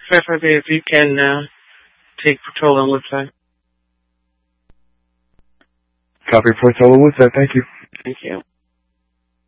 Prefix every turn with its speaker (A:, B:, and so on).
A: preferably if you can take patrol on Woodside.
B: Copy, Port Solo Woodside. Thank you.
A: Thank you.